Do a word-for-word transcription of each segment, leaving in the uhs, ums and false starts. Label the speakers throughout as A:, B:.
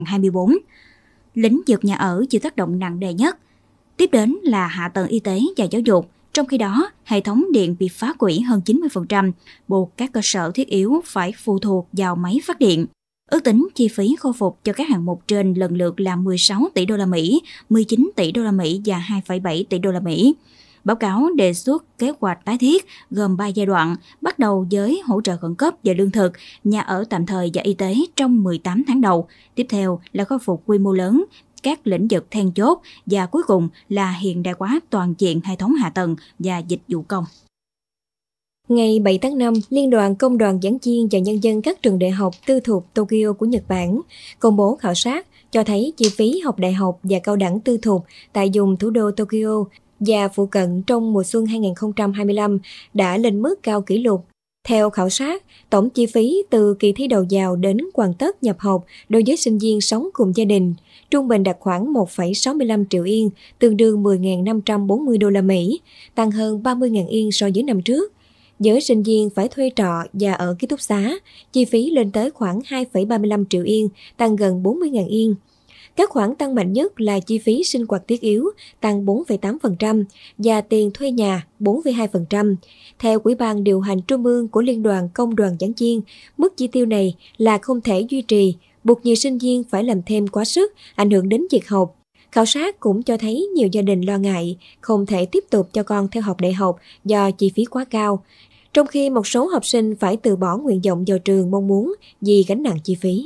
A: hai mươi bốn. Lĩnh vực nhà ở chịu tác động nặng nề nhất. Tiếp đến là hạ tầng y tế và giáo dục. Trong khi đó, hệ thống điện bị phá hủy hơn chín mươi phần trăm, buộc các cơ sở thiết yếu phải phụ thuộc vào máy phát điện. Ước tính chi phí khôi phục cho các hạng mục trên lần lượt là mười sáu tỷ đô la Mỹ, mười chín tỷ đô la Mỹ và hai phẩy bảy tỷ đô la Mỹ. Báo cáo đề xuất kế hoạch tái thiết gồm ba giai đoạn, bắt đầu với hỗ trợ khẩn cấp về lương thực, nhà ở tạm thời và y tế trong mười tám tháng đầu. Tiếp theo là khôi phục quy mô lớn các lĩnh vực then chốt và cuối cùng là hiện đại hóa toàn diện hệ thống hạ tầng và dịch vụ công.
B: Ngày bảy tháng năm, Liên đoàn Công đoàn Giảng viên và Nhân dân các trường đại học tư thục Tokyo của Nhật Bản công bố khảo sát cho thấy chi phí học đại học và cao đẳng tư thục tại vùng thủ đô Tokyo và phụ cận trong mùa xuân hai không hai lăm đã lên mức cao kỷ lục. Theo khảo sát, tổng chi phí từ kỳ thi đầu vào đến hoàn tất nhập học đối với sinh viên sống cùng gia đình trung bình đạt khoảng một phẩy sáu mươi lăm triệu yên, tương đương mười nghìn năm trăm bốn mươi đô la Mỹ, tăng hơn ba mươi nghìn yên so với năm trước. Với sinh viên phải thuê trọ và ở ký túc xá, chi phí lên tới khoảng hai phẩy ba mươi lăm triệu yên, tăng gần bốn mươi nghìn yên. Các khoản tăng mạnh nhất là chi phí sinh hoạt thiết yếu, tăng bốn phẩy tám phần trăm, và tiền thuê nhà bốn phẩy hai phần trăm. Theo Ủy ban điều hành trung ương của Liên đoàn Công đoàn Giảng viên, mức chi tiêu này là không thể duy trì, buộc nhiều sinh viên phải làm thêm quá sức, ảnh hưởng đến việc học. Khảo sát cũng cho thấy nhiều gia đình lo ngại không thể tiếp tục cho con theo học đại học do chi phí quá cao, trong khi một số học sinh phải từ bỏ nguyện vọng vào trường mong muốn vì gánh nặng chi phí.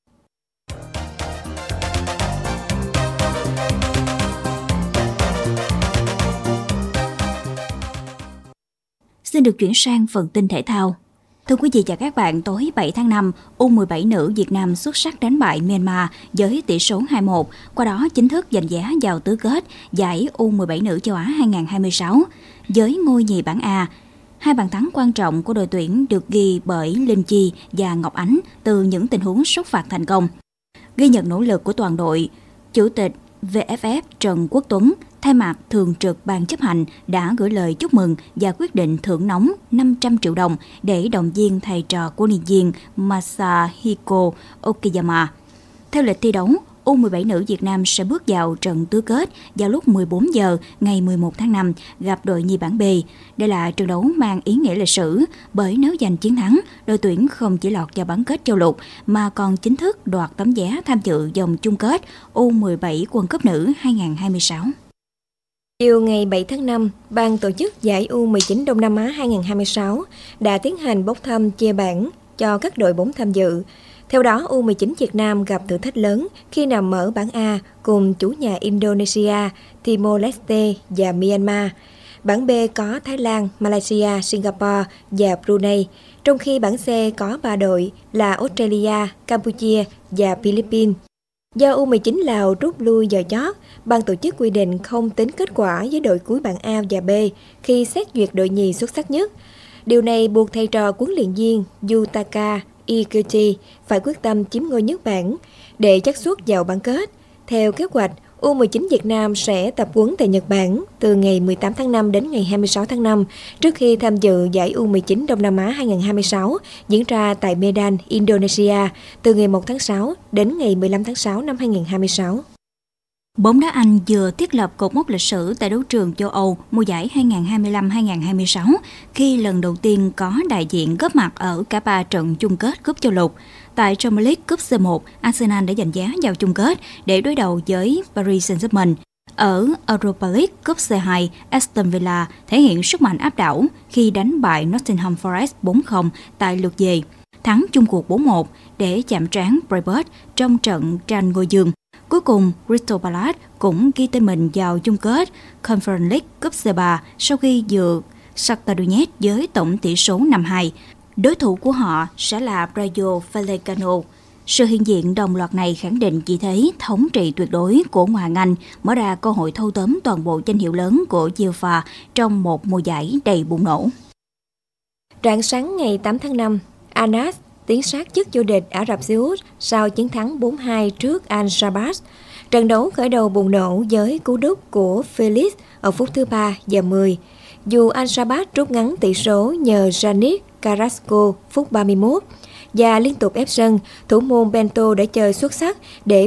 A: Xin được chuyển sang phần tin thể thao. Thưa quý vị và các bạn, tối bảy tháng năm, U mười bảy nữ Việt Nam xuất sắc đánh bại Myanmar với tỷ số hai một, qua đó chính thức giành vé vào tứ kết giải U mười bảy nữ châu Á hai không hai sáu. Với ngôi nhì bảng A, hai bàn thắng quan trọng của đội tuyển được ghi bởi Linh Chi và Ngọc Ánh từ những tình huống sút phạt thành công. Ghi nhận nỗ lực của toàn đội, Chủ tịch vê ép ép Trần Quốc Tuấn thay mặt thường trực ban chấp hành đã gửi lời chúc mừng và quyết định thưởng nóng năm trăm triệu đồng để động viên thầy trò của huấn luyện viên Masahiko Okayama. Theo lịch thi đấu, U mười bảy nữ Việt Nam sẽ bước vào trận tứ kết vào lúc mười bốn giờ ngày mười một tháng năm gặp đội nhì bảng B. Đây là trận đấu mang ý nghĩa lịch sử bởi nếu giành chiến thắng, đội tuyển không chỉ lọt vào bán kết châu lục mà còn chính thức đoạt tấm vé tham dự vòng chung kết U mười bảy World Cup nữ hai không hai sáu.
B: Chiều ngày bảy tháng năm, ban tổ chức giải U mười chín Đông Nam Á hai không hai sáu đã tiến hành bốc thăm chia bảng cho các đội bóng tham dự. Theo đó, U mười chín Việt Nam gặp thử thách lớn khi nằm ở bảng A cùng chủ nhà Indonesia, Timor-Leste và Myanmar. Bảng B có Thái Lan, Malaysia, Singapore và Brunei, trong khi bảng C có ba đội là Australia, Campuchia và Philippines. Do U mười chín Lào rút lui giờ chót, ban tổ chức quy định không tính kết quả với đội cuối bảng A và B khi xét duyệt đội nhì xuất sắc nhất. Điều này buộc thầy trò huấn luyện viên Yutaka Iguchi phải quyết tâm chiếm ngôi nhất bảng để xác suất vào bán kết. Theo kế hoạch, U mười chín Việt Nam sẽ tập huấn tại Nhật Bản từ ngày mười tám tháng năm đến ngày hai mươi sáu tháng năm trước khi tham dự giải U mười chín Đông Nam Á hai không hai sáu diễn ra tại Medan, Indonesia từ ngày một tháng sáu đến ngày mười lăm tháng sáu năm hai không hai sáu.
A: Bóng đá Anh vừa thiết lập cột mốc lịch sử tại đấu trường châu Âu mùa giải hai không hai lăm hai không hai sáu khi lần đầu tiên có đại diện góp mặt ở cả ba trận chung kết cúp châu lục. Tại Premier League Cup C một, Arsenal đã giành vé vào chung kết để đối đầu với Paris Saint-Germain. Ở Europa League Cup C hai, Aston Villa thể hiện sức mạnh áp đảo khi đánh bại Nottingham Forest bốn không tại lượt về, thắng chung cuộc bốn một để chạm trán Brentford trong trận tranh ngôi vương. Cuối cùng, Crystal Palace cũng ghi tên mình vào chung kết Conference League Cup C ba sau khi vượt Shakhtar Donetsk với tổng tỷ số năm hai. Đối thủ của họ sẽ là Rayo Vallecano. Sự hiện diện đồng loạt này khẳng định vị thế thống trị tuyệt đối của Ngoại hạng Anh, mở ra cơ hội thâu tóm toàn bộ danh hiệu lớn của UEFA trong một mùa giải đầy bùng nổ.
B: Rạng sáng ngày tám tháng năm, Al-Nassr tiến sát chức vô địch Ả Rập Xê Út sau chiến thắng bốn hai trước Al-Shabab. Trận đấu khởi đầu bùng nổ với cú đúp của Felix ở phút thứ ba và mười. Dù Al-Shabab rút ngắn tỷ số nhờ Yannick Carrasco phút ba mươi mốt, và liên tục ép sân, thủ môn Bento đã chơi xuất sắc để